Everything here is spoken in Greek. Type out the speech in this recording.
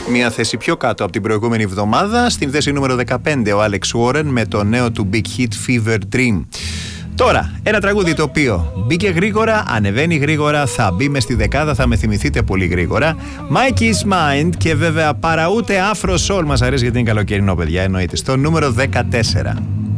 Μία θέση πιο κάτω από την προηγούμενη εβδομάδα. Στην θέση νούμερο 15 ο Alex Warren με το νέο του Big Hit Fever Dream. Τώρα, ένα τραγούδι το οποίο μπήκε γρήγορα, ανεβαίνει γρήγορα, θα μπει μες στη δεκάδα, θα με θυμηθείτε πολύ γρήγορα. Mikey's Mind και βέβαια παρά ούτε Afro Soul μας αρέσει γιατί είναι καλοκαιρινό, παιδιά, εννοείται. Στο νούμερο 14.